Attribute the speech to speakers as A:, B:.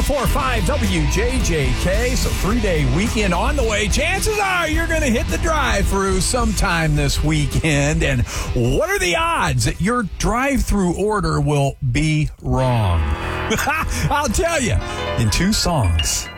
A: 104.5 WJJK. So 3-day weekend on the way. Chances are you're going to hit the drive-thru sometime this weekend. And what are the odds that your drive-thru order will be wrong? I'll tell you in 2 songs.